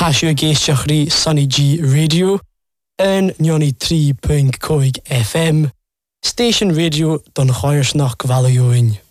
Tasio Geishiachri Sunny G Radio and Nyoni 3.5 FM Station Radio Don Choirsnach Valioin.